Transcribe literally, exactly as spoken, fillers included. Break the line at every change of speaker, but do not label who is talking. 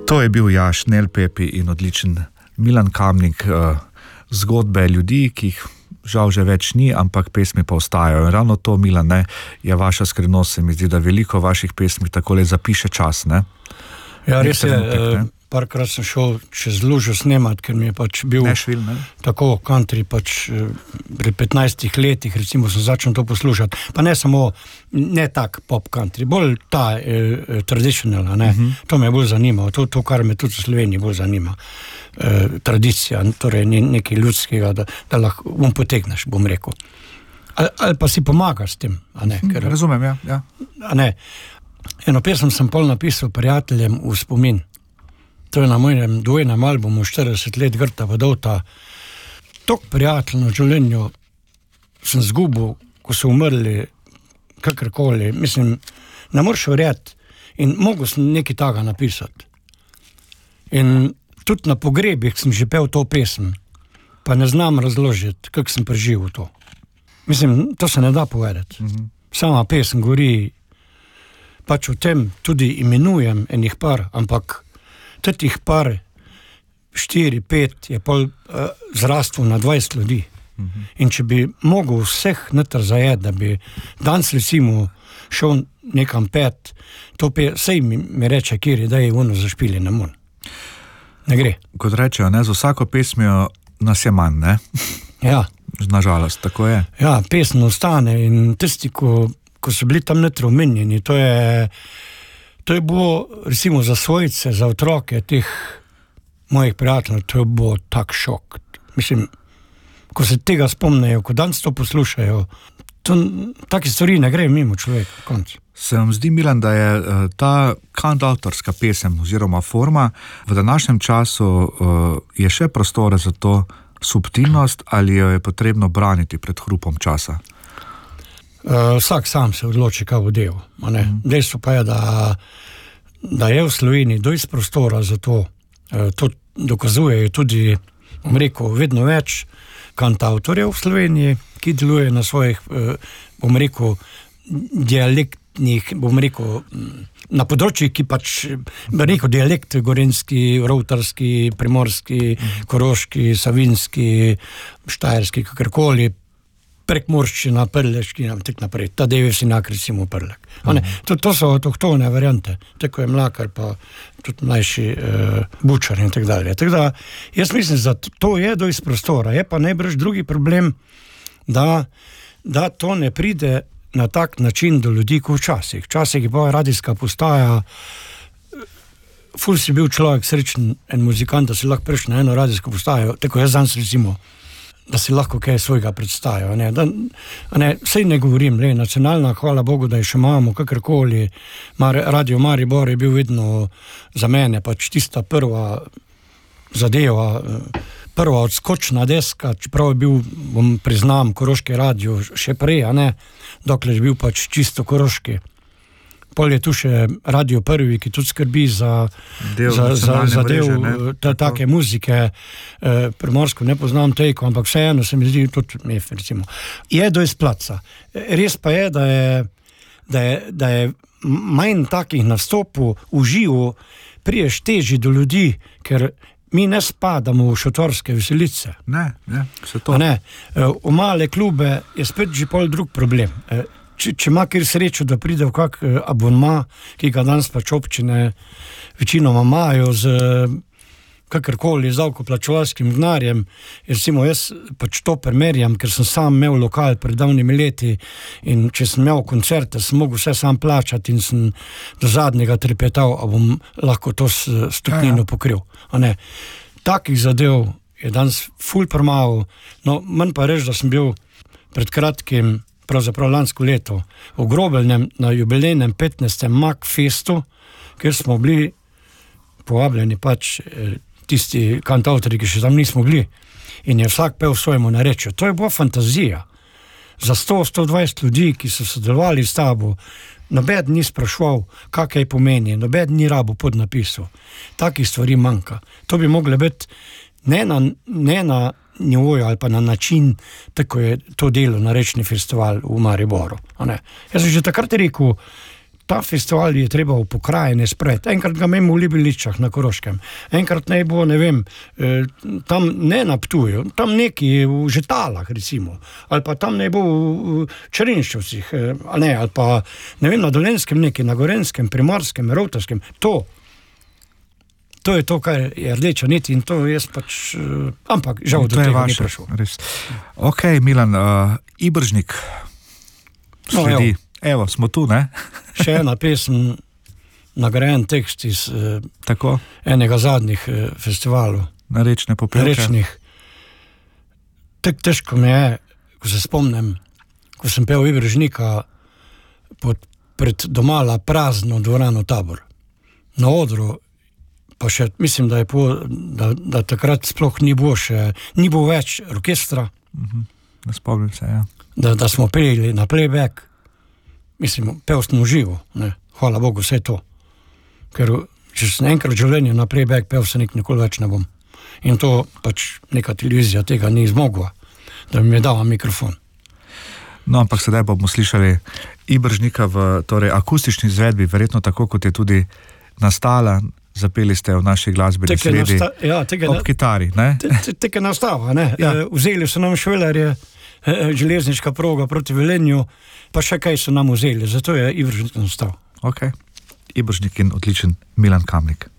To je bil Jaš Nelpepi in odličen Milan Kamnik, zgodbe ljudi, ki jih žal že več ni, ampak pesmi pa ostajajo. In ravno to, Milan, ne, je vaša skrivnost, se mi zdi, da veliko vaših pesmi takole zapiše čas, ne?
Ja, res je, trenutek, parkrat sem šel čez lužo snemat, ker mi je pač bil
Nashville, ne?
Tako country, pač pri petnajstih letih, recimo, sem začel to poslušati. Pa ne samo, ne tak pop country, bolj ta eh, traditional, ne? Uh-huh. To me je bolj zanimalo, to, to, kar me tudi v Sloveniji bolj zanima. Eh, tradicija, torej nekaj ljudskega, da, da lahko bom potegneš, bom rekel. Ali, ali pa si pomagaš s tem, a ne? Ker,
Razumem, ja. ja.
A ne. Eno pesem sem pol napisal prijateljem v spomin. To je na mojem dvojnem albumu štirideset let Grta Vodovta. Tok prijatelj v življenju sem zgubil, ko so umrli kakorkoli. Mislim, ne moreš verjeti. In mogel sem nekaj taga napisati. In tudi na pogrebih sem že pel to pesem, pa ne znam razložiti, kako sem preživel to. Mislim, to se ne da povedati. Mm-hmm. Sama pesem govori, pač o tem tudi imenujem enih par, ampak tih par, štiri, pet, je pol uh, zrastvo na dvajset ljudi. Mm-hmm. In če bi mogel vseh noter zajeti, da bi danes recimo šel nekam pet, to pe, sej mi, mi reče, kjer je, da je ono zašpili na mun. Ne gre. Kot
rečejo, ne, z vsako pesmijo nas je manj, ne?
Ja.
Nažalost, tako je.
Ja, pesem ostane in tisti, ko, ko so bili tam noter omenjeni, to je To je bilo, recimo, za svojce, za otroke teh mojih prijateljev, to je bilo tak šok. Mislim, ko se tega spomnejo, ko danes to poslušajo, to, take stvari ne gre mimo človeka, konc.
Se vam zdi, Milan, da je uh, ta kantautorska pesem oziroma forma v današnjem času uh, je še prostora za to subtilnost ali jo je potrebno braniti pred hrupom časa?
Uh, vsak sam se odloči, kaj bo del. Mm. Dejstvo pa je, da, da je v Sloveniji dosti prostora za to. Uh, to dokazujejo tudi, bom rekel, vedno več kantautorjev v Sloveniji, ki deluje na svojih, uh, bom rekel, dialektnih, bom rekel, na področjih, ki pač, bom rekel, dialekt, gorenjski, rovtarski, primorski, mm. koroški, savinski, štajerski, kakorkoli, prekmorščina, prleški, tak naprej, ta devi sinak, recimo prlek. Mm. To, to so avtohtone variante, tako je Mlakar, pa tudi mlajši uh, Bučar in tak dalje. Tako da, jaz mislim, da to je do iz prostora, je pa najbrž drugi problem, da, da to ne pride na tak način do ljudi, kot včasih. Včasih je pa radijska postaja, ful si bil človek srečen, en muzikant, da si lahko prišel na eno radijsko postajo, tako jaz danes recimo, da si lahko kaj svojega predstavijo. Ne? Da, ne, sej ne govorim, le, nacionalna, hvala Bogu, da je še imamo kakorkoli. Mar, Radio Maribor je bil vedno za mene pač tista prva zadeva, prva odskočna deska, čeprav je bil, bom priznam, Koroški radio še prej, a ne, dokler je bil pač čisto koroški. Pol je tu še Radio Prvi, ki tudi skrbi za del, za, za, za del mreže, ta, take muzike. E, primorsko ne poznam tejko, ampak vseeno se mi zdi tudi mef, recimo. Je do izplaca. Res pa je, da je, da je, da je manj takih nastopov v živo, priješ teži do ljudi, ker mi ne spadamo v šotorske veselice.
Ne, ne, se to.
Ne, v male klube je spet že pol drug problem. E, Če, če ima kjer srečo, da pride v kak abonma, ki ga danes pač občine večinoma imajo z kakorkoli z davkoplačevalskim denarjem, recimo jaz pač to primerjam, ker sem sam imel lokal pred davnimi leti in če sem imel koncerte, sem mogel vse sam plačati in sem do zadnjega trepetal, a bom lahko to s stopnino pokril. A ne. Takih zadev je danes ful premalo, no manj pa reč, da sem bil pred kratkim pravzaprav lansko leto, v Grobelnem na jubilejnem petnajstem Makfestu, kjer smo bili povabljeni pač tisti kantautori, ki še tam nismo bili. In je vsak pel svojemu narečju. To je bila fantazija. Za sto do sto dvajset ljudi, ki so sodelovali s tabo, nobeden ni sprašval, kaj pomeni, nobeden ni rabo pod napisu. Takih stvari manjka. To bi moglo biti ne na, ne na nivoju ali pa na način, tako je to delo na rečni festival v Mariboru. Jaz sem že takrat rekel, ta festival je treba v pokrajine sprejeti. Enkrat ga imamo v Libiličah na Koroškem, enkrat naj bo, ne vem, eh, tam ne na Ptuju, tam neki v Žetalah, recimo, ali pa tam naj bo v Čerinščevcih, eh, ali, ne, ali pa, ne vem, na Dolenjskem neki, na Gorenskem, Primorskem, Rovtarskem, to. To je to, kar je rdeča nit in to jaz pač, uh, ampak žal do tega ni prišel.
Ok, Milan, uh, Ibržnik sledi. No, evo. evo, smo tu, ne?
Še ena pesem, nagrajen tekst iz uh,
Tako?
enega zadnjih uh, festivalov.
Na rečne popevke.
Rečnih. Tak težko mi je, ko se spomnim, ko sem pel Ibržnika pod, pred domala prazno dvorano Tabor. Na odru pa še, mislim, da je po, da, da takrat sploh ni bilo še, ni bilo več orkestra.
Uh-huh. Ne spomnim se, ja.
Da, da smo peli na playback. Mislim, pel sem v živo, ne. Hvala Bogu, vse to. Ker če sem enkrat v življenju na playback pel, se nik nikoli več ne bom. In to pač neka televizija tega ni zmogla, da mi je dala mikrofon.
No, ampak sedaj bomo slišali Ibržnika v torej, akustični izvedbi, verjetno tako, kot je tudi nastala. Zapeli ste v naši glasbeni sredi nasta- ja, ob na- kitari, ne?
Teka nastava, ne? Ja. E, vzeli so nam Švelerje, e, železniška proga proti Velenju, pa še kaj so nam vzeli, zato je Ibržnik nastal.
Ok, Ibržnik in odličen Milan Kamnik.